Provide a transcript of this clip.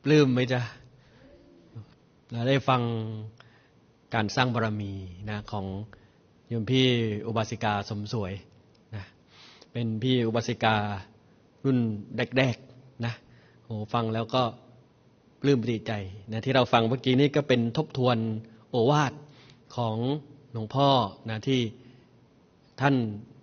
ปลื้มไหมจ๊ะเราได้ฟังการสร้างบารมีนะของโยมพี่อุบาสิกาสมสวยนะเป็นพี่อุบาสิการุ่นแรกๆนะโหฟังแล้วก็ปลื้มปรีใจนะที่เราฟังเมื่อกี้นี้ก็เป็นทบทวนโอวาทของหลวงพ่อนะที่ท่าน